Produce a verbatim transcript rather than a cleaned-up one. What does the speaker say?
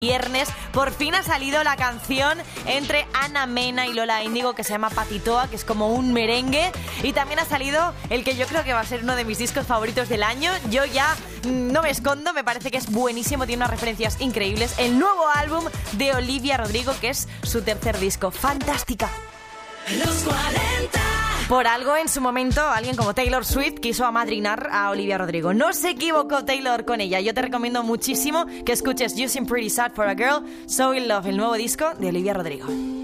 Viernes, por fin ha salido la canción entre Ana Mena y Lola Índigo que se llama Patitoa, que es como un merengue, y también ha salido el que yo creo que va a ser uno de mis discos favoritos del año. Yo ya no me escondo, me parece que es buenísimo, tiene unas referencias increíbles. El nuevo álbum de Olivia Rodrigo, que es su tercer disco. ¡Fantástica! Los cuarenta. Por algo, en su momento, alguien como Taylor Swift quiso amadrinar a Olivia Rodrigo. No se equivocó Taylor con ella. Yo te recomiendo muchísimo que escuches You Seem Pretty Sad for a Girl, So In Love, el nuevo disco de Olivia Rodrigo.